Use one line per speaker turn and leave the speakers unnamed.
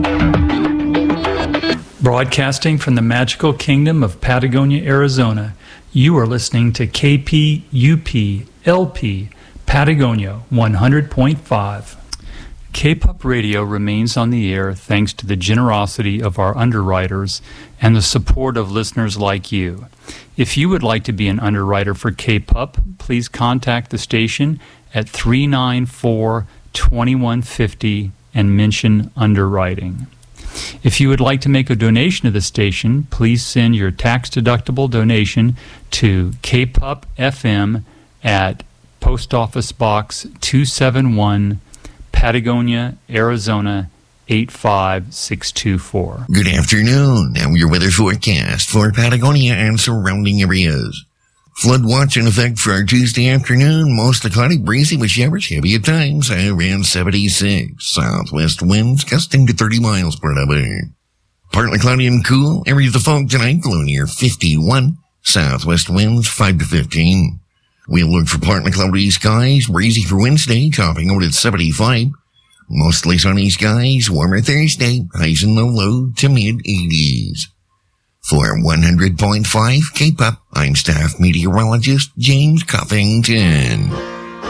Broadcasting from the magical kingdom of Patagonia, Arizona, you are listening to KPUP LP Patagonia 100.5. K-Pop Radio remains on the air thanks to the generosity of our underwriters and the support of listeners like you. If you would like to be an underwriter for K-Pop, please contact the station at 394-2150 and mention underwriting. If you would like to make a donation to the station, please send your tax-deductible donation to K-Pop FM at Post Office Box 271, Patagonia, Arizona 85624.
Good afternoon. Now your weather forecast for Patagonia and surrounding areas. Flood watch in effect for our Tuesday afternoon. Mostly cloudy, breezy with showers, heavy at times, around 76. Southwest winds gusting to 30 miles per hour. Partly cloudy and cool. Areas of fog tonight, low near 51. Southwest winds 5 to 15. We'll look for partly cloudy skies, breezy for Wednesday, topping out at 75. Mostly sunny skies, warmer Thursday, highs in the low to mid-80s. For 100.5 K-Pop, I'm staff meteorologist James Cuffington.